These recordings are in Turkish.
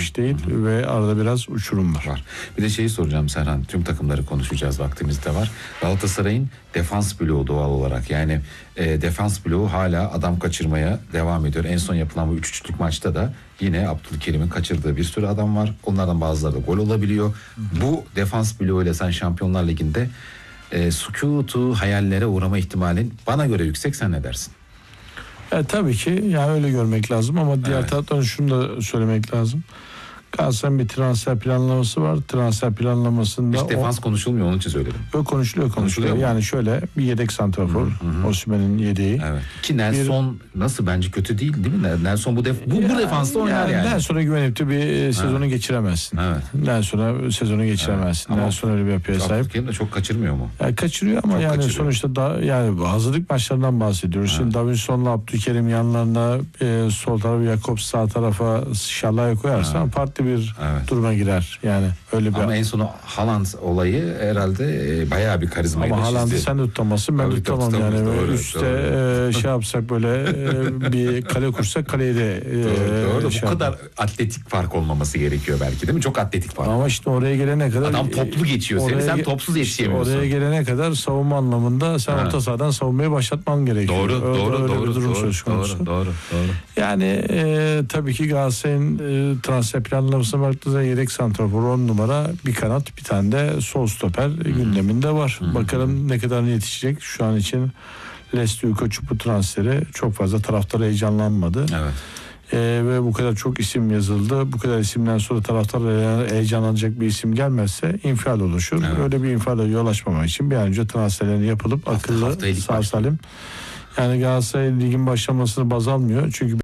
iş değil ve arada biraz uçurum var. Bir de şeyi soracağım Serhan, tüm takımları konuşacağız, vaktimiz de var. Galatasaray'ın defans bloğu doğal olarak, yani defans bloğu hala adam kaçırmaya devam ediyor. En son yapılan bu 3-3'lük maçta da yine Abdülkerim'in kaçırdığı bir sürü adam var. Onlardan bazıları da gol olabiliyor. Bu defans bloğuyla sen Şampiyonlar Ligi'nde sükutu hayallere uğrama ihtimalin bana göre yüksek. Sen ne dersin? Tabii ki yani öyle görmek lazım ama diğer taraftan şunu da söylemek lazım. Galatasaray'ın bir transfer planlaması var. Transfer planlamasında... Hiç defans konuşulmuyor, onun için söyledim. Yok, konuşuluyor. Yani şöyle bir yedek santrafor. Osimhen'in yedeği. Evet. Ki Nelson nasıl, bence kötü değil mi? Nelson bu defansta oynar yani. Nelson'a güvenip de bir sezonu geçiremezsin. Evet. Nelson'a sezonu geçiremezsin. Evet. Nelson öyle bir yapıya sahip. Abdülkerim de çok kaçırmıyor mu? Yani kaçırıyor ama çok yani kaçırıyor. Sonuçta yani hazırlık maçlarından bahsediyoruz. Evet. Şimdi Davinson'la Abdülkerim yanlarına, sol tarafı Jakobs, sağ tarafa Şallay'a koyarsan farklı bir duruma girer. Yani öyle bir. Ama en sonu Haaland olayı herhalde bayağı bir karizmayla çizdi. Ama Haaland'ı sen de tutamazsın, ben de tutamam yani. Doğru, üstte şey yapsak böyle bir kale kursak kaleye de doğru. Bu kadar atletik fark olmaması gerekiyor belki, değil mi? Çok atletik fark. Ama işte oraya gelene kadar adam toplu geçiyor seni, sen topsuz yetişemiyorsun. Oraya gelene kadar savunma anlamında sen orta sahadan savunmayı başlatman gerekiyor. Doğru. Yani tabii ki Galatasaray'ın transfer planlamasına baktığınızda yedek santrafor 10 numara, bir kanat, bir tane de sol stoper gündeminde var. Bakalım ne kadar yetişecek. Şu an için Leslie Koçupu transferi çok fazla taraftar heyecanlanmadı. Evet. Ve bu kadar çok isim yazıldı. Bu kadar isimden sonra taraftar heyecanlanacak bir isim gelmezse infial oluşur. Evet. Öyle bir infiale yol açmamak için bir an önce transferlerini yapılıp akıllı, sağ salim. Yani Galatasaray ligin başlamasını baz almıyor. Çünkü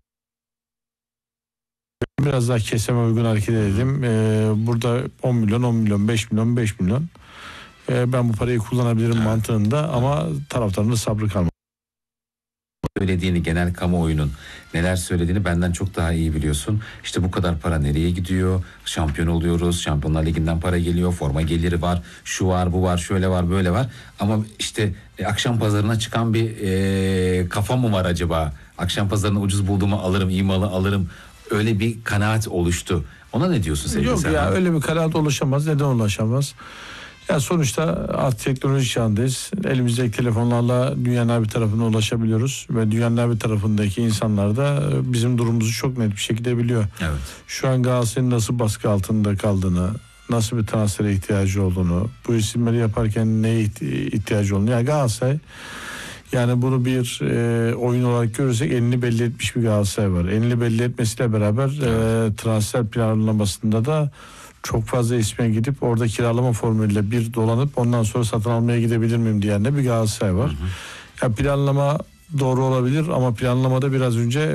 biraz daha keseme uygun hareket edelim. Burada 10 milyon, 5 milyon. Ben bu parayı kullanabilirim mantığında ama taraftarın da sabrı kalmadı. Söylediğini, genel kamuoyunun neler söylediğini benden çok daha iyi biliyorsun. İşte bu kadar para nereye gidiyor? Şampiyon oluyoruz. Şampiyonlar Ligi'nden para geliyor. Forma geliri var. Şu var, bu var, şöyle var, böyle var. Ama işte akşam pazarına çıkan bir kafa mı var acaba? Akşam pazarını ucuz bulduğumu alırım, iyi malı alırım. Öyle bir kanaat oluştu. Ona ne diyorsun sevgili Yok Serhan? Ya öyle bir kanaat oluşamaz. Neden ulaşamaz? Ya sonuçta artık teknoloji çağındayız. Elimizdeki telefonlarla dünyanın her bir tarafına ulaşabiliyoruz ve dünyanın her bir tarafındaki insanlar da bizim durumumuzu çok net bir şekilde biliyor. Evet. Şu an Galatasaray'ın nasıl baskı altında kaldığını, nasıl bir transfere ihtiyacı olduğunu, bu isimleri yaparken neye ihtiyacı olduğunu. Yani Galatasaray, yani bunu bir oyun olarak görürsek elini belli etmiş bir Galatasaray var. Elini belli etmesiyle beraber transfer planlamasında da çok fazla isme gidip orada kiralama formülüyle bir dolanıp ondan sonra satın almaya gidebilir miyim diyen de bir Galatasaray var. Ya planlama doğru olabilir ama planlamada biraz önce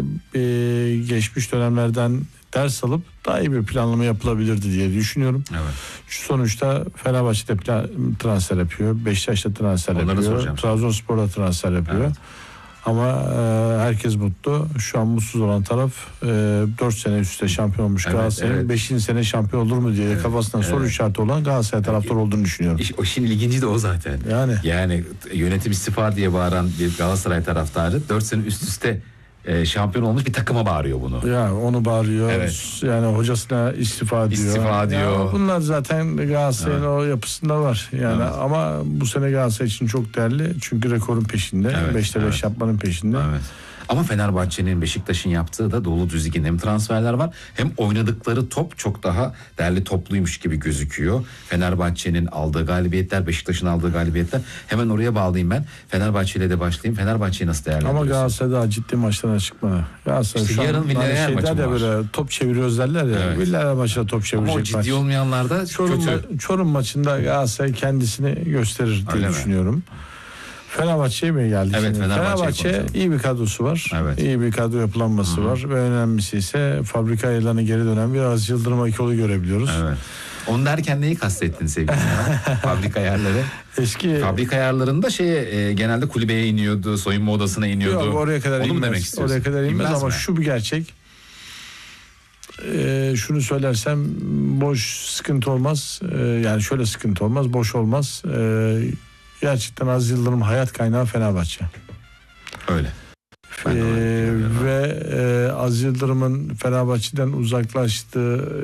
geçmiş dönemlerden ders alıp daha iyi bir planlama yapılabilirdi diye düşünüyorum. Evet. Şu sonuçta Fenerbahçe'de transfer yapıyor, Beşiktaş'ta transfer yapıyor, Trabzonspor'da transfer yapıyor. Evet. Ama herkes mutlu. Şu an mutsuz olan taraf 4 sene üst üste şampiyon olmuş Galatasaray'ın 5. sene şampiyon olur mu diye kafasından soru işareti olan Galatasaray taraftarı olduğunu düşünüyorum. O işin ilginci de o zaten. Yani yönetim istifa diye bağıran bir Galatasaray taraftarı 4 sene üst üste şampiyon olmuş bir takıma bağırıyor bunu. Ya onu bağırıyor. Evet. Yani hocasına istifa diyor. Ya bunlar zaten Galatasaray'ın o yapısında var. Yani ama bu sene Galatasaray için çok değerli. Çünkü rekorun peşinde. 5'te 5 yapmanın peşinde. Evet. Ama Fenerbahçe'nin, Beşiktaş'ın yaptığı da dolu düzgün hem transferler var hem oynadıkları top çok daha değerli topluymuş gibi gözüküyor. Fenerbahçe'nin aldığı galibiyetler, Beşiktaş'ın aldığı galibiyetler. Hemen oraya bağlayayım ben. Fenerbahçe ile de başlayayım. Fenerbahçe'yi nasıl değerlendiriyorsun? Ama Galatasaray daha ciddi maçlarına çıkmadı. Galatasaray işte yarın Villarreal maçı var. Böyle top çeviriyoruz derler ya. Villarreal maçında top çevirecek. Ama o ciddi olmayanlar da kötü. Çorum maçında Galatasaray kendisini gösterir diye düşünüyorum. Fenerbahçe'ye mi geldik? Evet, Fenerbahçe iyi bir kadrosu var. Evet. İyi bir kadro yapılanması var ve önemlisi ise fabrika ayarlarına geri dönen bir Aziz Yıldırım Akgül'ü görebiliyoruz. Evet. Onu derken neyi kastettin sevgili? Fabrika ayarları. Eski fabrika ayarlarında genelde kulübeye iniyordu, soyunma odasına iniyordu. Yok, oraya kadar onu inmez. Mu demek istiyorsun? Oraya kadar inmez ama şu bir gerçek. Şunu söylersem boş sıkıntı olmaz. Yani şöyle sıkıntı olmaz, boş olmaz. Gerçekten Aziz Yıldırım hayat kaynağı Fenerbahçe. Öyle. Ve Aziz Yıldırım'ın Fenerbahçe'den uzaklaştığı